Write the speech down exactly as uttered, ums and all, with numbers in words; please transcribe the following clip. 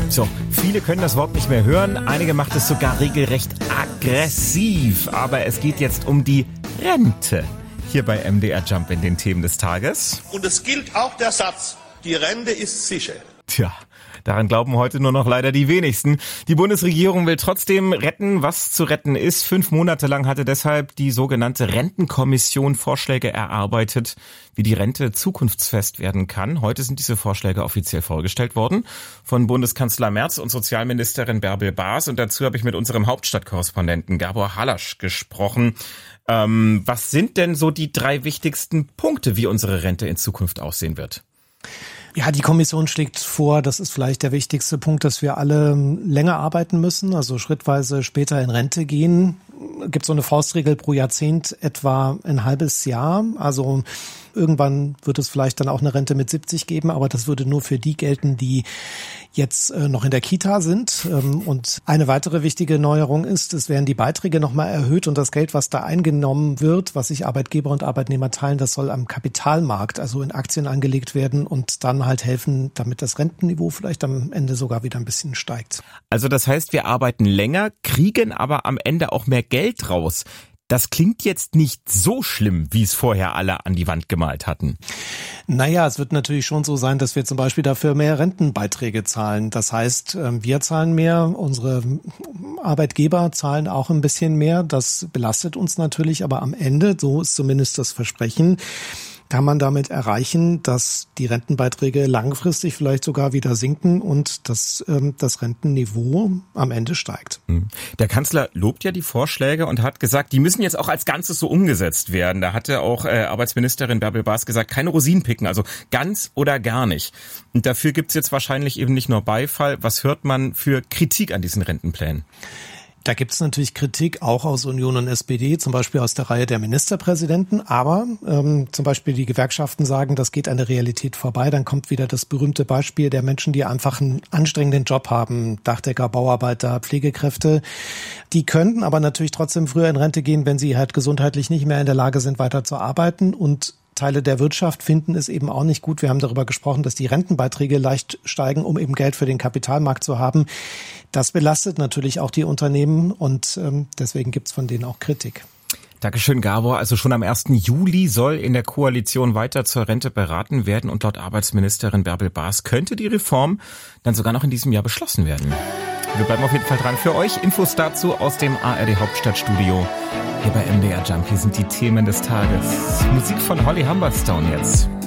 So, viele können das Wort nicht mehr hören, einige macht es sogar regelrecht aggressiv. Aber es geht jetzt um die Rente. Hier bei M D R Jump in den Themen des Tages. Und es gilt auch der Satz, die Rente ist sicher. Tja, daran glauben heute nur noch leider die wenigsten. Die Bundesregierung will trotzdem retten, was zu retten ist. Fünf Monate lang hatte deshalb die sogenannte Rentenkommission Vorschläge erarbeitet, wie die Rente zukunftsfest werden kann. Heute sind diese Vorschläge offiziell vorgestellt worden von Bundeskanzler Merz und Sozialministerin Bärbel Baas. Und dazu habe ich mit unserem Hauptstadtkorrespondenten Gabor Halasch gesprochen. Ähm, was sind denn so die drei wichtigsten Punkte, wie unsere Rente in Zukunft aussehen wird? Ja, die Kommission schlägt vor, das ist vielleicht der wichtigste Punkt, dass wir alle länger arbeiten müssen, also schrittweise später in Rente gehen. Gibt so eine Faustregel pro Jahrzehnt etwa ein halbes Jahr. Also irgendwann wird es vielleicht dann auch eine Rente mit siebzig geben, aber das würde nur für die gelten, die jetzt noch in der Kita sind. Und eine weitere wichtige Neuerung ist, es werden die Beiträge nochmal erhöht und das Geld, was da eingenommen wird, was sich Arbeitgeber und Arbeitnehmer teilen, das soll am Kapitalmarkt, also in Aktien angelegt werden und dann halt helfen, damit das Rentenniveau vielleicht am Ende sogar wieder ein bisschen steigt. Also das heißt, wir arbeiten länger, kriegen aber am Ende auch mehr Geld raus. Das klingt jetzt nicht so schlimm, wie es vorher alle an die Wand gemalt hatten. Naja, es wird natürlich schon so sein, dass wir zum Beispiel dafür mehr Rentenbeiträge zahlen. Das heißt, wir zahlen mehr, unsere Arbeitgeber zahlen auch ein bisschen mehr. Das belastet uns natürlich, aber am Ende, so ist zumindest das Versprechen, kann man damit erreichen, dass die Rentenbeiträge langfristig vielleicht sogar wieder sinken und dass ähm, das Rentenniveau am Ende steigt. Der Kanzler lobt ja die Vorschläge und hat gesagt, die müssen jetzt auch als Ganzes so umgesetzt werden. Da hatte auch äh, Arbeitsministerin Bärbel Baas gesagt, keine Rosinen picken, also ganz oder gar nicht. Und dafür gibt's jetzt wahrscheinlich eben nicht nur Beifall. Was hört man für Kritik an diesen Rentenplänen? Da gibt es natürlich Kritik auch aus Union und S P D, zum Beispiel aus der Reihe der Ministerpräsidenten. Aber ähm, zum Beispiel die Gewerkschaften sagen, das geht an der Realität vorbei. Dann kommt wieder das berühmte Beispiel der Menschen, die einfach einen anstrengenden Job haben. Dachdecker, Bauarbeiter, Pflegekräfte. Die könnten aber natürlich trotzdem früher in Rente gehen, wenn sie halt gesundheitlich nicht mehr in der Lage sind, weiter zu arbeiten. Und Teile der Wirtschaft finden es eben auch nicht gut. Wir haben darüber gesprochen, dass die Rentenbeiträge leicht steigen, um eben Geld für den Kapitalmarkt zu haben. Das belastet natürlich auch die Unternehmen und ähm, deswegen gibt's von denen auch Kritik. Dankeschön, Gabor. Also schon am ersten Juli soll in der Koalition weiter zur Rente beraten werden und laut Arbeitsministerin Bärbel Baas könnte die Reform dann sogar noch in diesem Jahr beschlossen werden. Wir bleiben auf jeden Fall dran für euch. Infos dazu aus dem A R D Hauptstadtstudio. Hier bei M D R Jump, hier sind die Themen des Tages. Musik von Holly Humberstone jetzt.